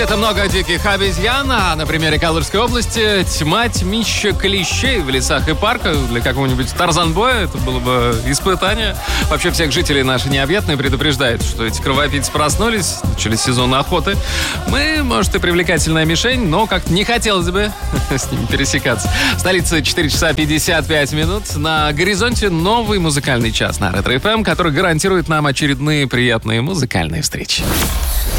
где-то много диких обезьян, а на примере Калужской области тьма тьмища клещей в лесах и парках. Для какого-нибудь Тарзанбоя это было бы испытание. Вообще всех жителей нашей необъятной предупреждают, что эти кровопийцы проснулись, начали сезон охоты. Мы, может, и привлекательная мишень, но как-то не хотелось бы с ними пересекаться. В столице 4 часа 55 минут. На горизонте новый музыкальный час на Ретро ФМ, который гарантирует нам очередные приятные музыкальные встречи.